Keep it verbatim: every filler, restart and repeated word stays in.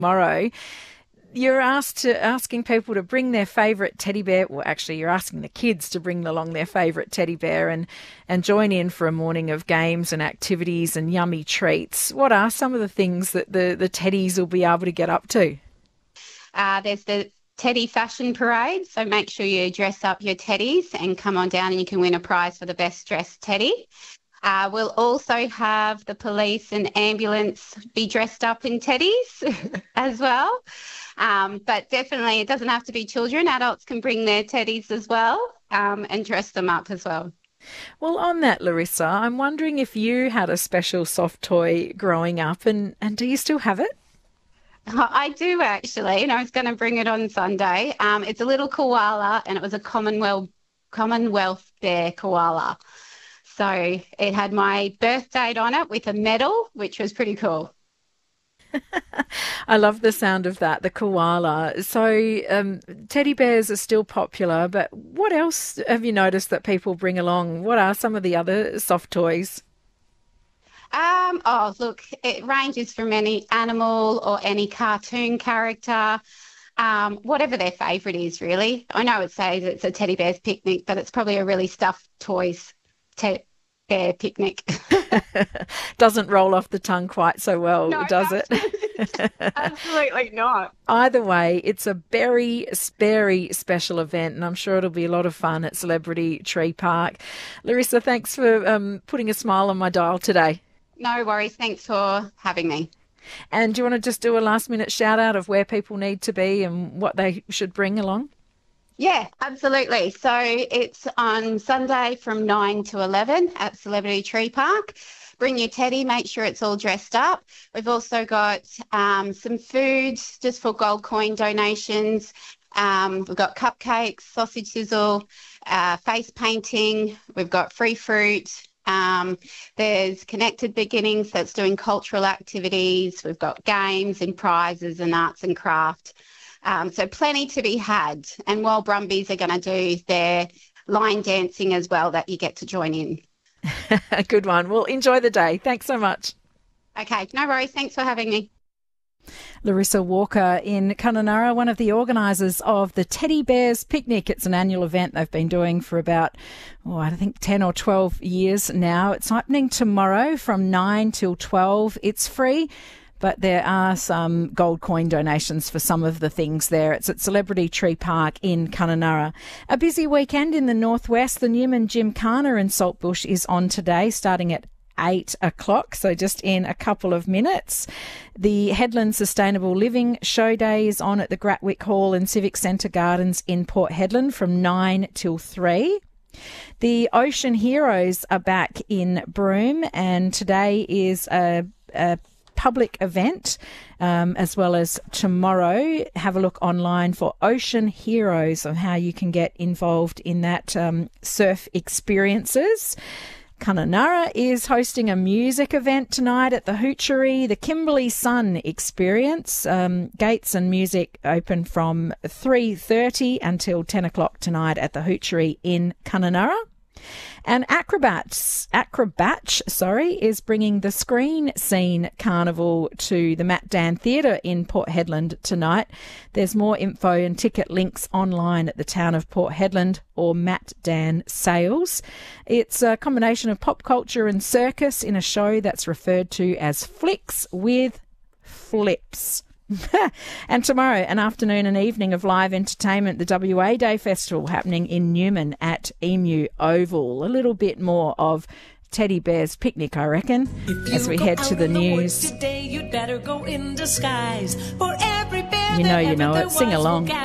tomorrow. You're asked to asking people to bring their favourite teddy bear. Well, actually, you're asking the kids to bring along their favourite teddy bear and, and join in for a morning of games and activities and yummy treats. What are some of the things that the, the teddies will be able to get up to? Uh, there's the Teddy Fashion Parade, so make sure you dress up your teddies and come on down and you can win a prize for the best dressed teddy. Uh, we'll also have the police and ambulance be dressed up in teddies as well. Um, but definitely it doesn't have to be children. Adults can bring their teddies as well um, and dress them up as well. Well, on that, Larissa, I'm wondering if you had a special soft toy growing up and, and do you still have it? I do actually, and I was going to bring it on Sunday. Um, it's a little koala and it was a Commonwealth, Commonwealth bear koala. So it had my birth date on it with a medal, which was pretty cool. I love the sound of that, the koala. So um, teddy bears are still popular, but what else have you noticed that people bring along? What are some of the other soft toys? Um, oh, look, it ranges from any animal or any cartoon character, um, whatever their favourite is, really. I know it says it's a teddy bear's picnic, but it's probably a really stuffed toys teddy bear picnic. Doesn't roll off the tongue quite so well, no, does it? Absolutely not. Either way, it's a very, very special event, and I'm sure it'll be a lot of fun at Celebrity Tree Park. Larissa, thanks for um, putting a smile on my dial today. No worries. Thanks for having me. And do you want to just do a last-minute shout-out of where people need to be and what they should bring along? Yeah, absolutely. So it's on Sunday from nine to eleven at Celebrity Tree Park. Bring your teddy, make sure it's all dressed up. We've also got um, some food just for gold coin donations. Um, we've got cupcakes, sausage sizzle, uh, face painting. We've got free fruit. Um, there's Connected Beginnings that's doing cultural activities. We've got games and prizes and arts and craft. Um, so plenty to be had. And while Brumbies are going to do their line dancing as well, that you get to join in. Good one. Well, enjoy the day. Thanks so much. Okay, no worries. Thanks for having me. Larissa Walker in Kununurra, one of the organisers of the Teddy Bears Picnic. It's an annual event they've been doing for about, oh, I think ten or twelve years now. It's happening tomorrow from nine till twelve. It's free, but there are some gold coin donations for some of the things there. It's at Celebrity Tree Park in Kununurra. A busy weekend in the northwest. The Newman Gymkhana in Saltbush is on today, starting at eight o'clock, so just in a couple of minutes. The Headland Sustainable Living Show Day is on at the Gratwick Hall and Civic Centre Gardens in Port Hedland from nine till three. The Ocean Heroes are back in Broome, and today is a, a public event, um, as well as tomorrow. Have a look online for Ocean Heroes of how you can get involved in that um, surf experiences. Kununurra is hosting a music event tonight at the Hoochery, the Kimberley Sun Experience. Um, gates and music open from three thirty until ten o'clock tonight at the Hoochery in Kununurra. And Acrobats, Acrobatch, sorry, is bringing the Screen Scene Carnival to the Matt Dan Theatre in Port Hedland tonight. There's more info and ticket links online at the Town of Port Hedland or Matt Dan Sales. It's a combination of pop culture and circus in a show that's referred to as Flicks with Flips. And tomorrow, an afternoon and evening of live entertainment, the W A Day Festival happening in Newman at Emu Oval. A little bit more of Teddy Bear's Picnic, I reckon, as we head to the news. Today, you'd better go in disguise. For every bear you know, you know it. Sing along.